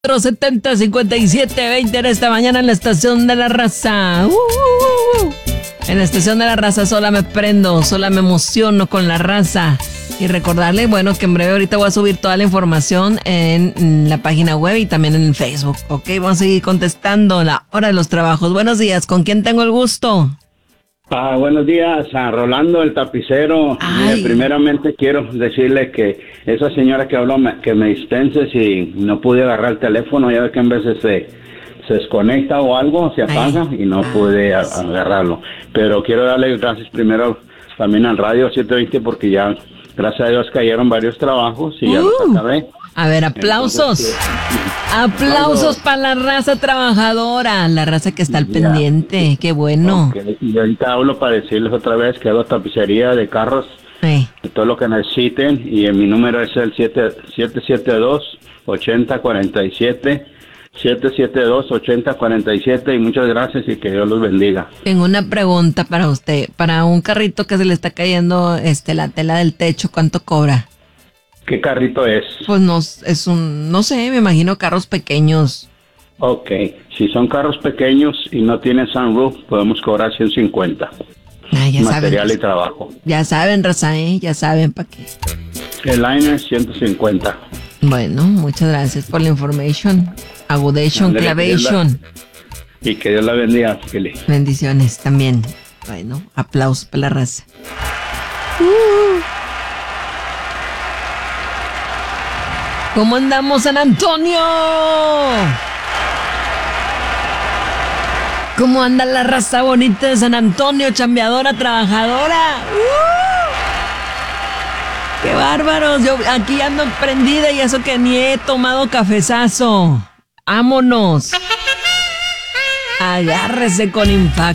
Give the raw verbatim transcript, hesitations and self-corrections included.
setenta cincuenta y siete veinte en esta mañana en la estación de la raza. Uh, uh, uh. En la estación de la raza sola me prendo, sola me emociono con la raza. Y recordarle, bueno, que en breve ahorita voy a subir toda la información en la página web y también en Facebook. Ok, vamos a seguir contestando la hora de los trabajos. Buenos días, ¿con quién tengo el gusto? Ah, buenos días, a Rolando el tapicero. Mire, primeramente quiero decirle que esa señora que habló, me, que me dispense si no pude agarrar el teléfono, ya ve que en veces se, se desconecta o algo, se apaga Ay. y no ah, pude a, sí. agarrarlo. Pero quiero darle gracias primero también al Radio setecientos veinte porque ya, gracias a Dios, cayeron varios trabajos y uh. ya los acabé. A ver, aplausos. Entonces, aplausos para la raza trabajadora, la raza que está al yeah. pendiente. Qué bueno. Okay. Y ahorita hablo para decirles otra vez que hago tapicería de carros, sí. de todo lo que necesiten. Y mi número es el siete siete dos, ocho cero cuatro siete. siete siete dos, ocho cero cuatro siete. Y muchas gracias y que Dios los bendiga. Tengo una pregunta para usted. Para un carrito que se le está cayendo este la tela del techo, ¿cuánto cobra? ¿Qué carrito es? Pues no, es un, no sé, me imagino carros pequeños. Ok, si son carros pequeños y no tienen sunroof, podemos cobrar ciento cincuenta. Ah, ya Material saben, y trabajo. Ya saben, raza, ¿eh? Ya saben para qué. El liner ciento cincuenta. Bueno, muchas gracias por la information. Agudation, clavation. Y que Dios la bendiga, Kelly. Bendiciones también. Bueno, aplausos para la raza. Uh. ¿Cómo andamos, San Antonio? ¿Cómo anda la raza bonita de San Antonio? Chambeadora, trabajadora. ¡Uh! ¡Qué bárbaros! Yo aquí ando prendida y eso que ni he tomado cafezazo. ¡Vámonos! Agárrese con impacto.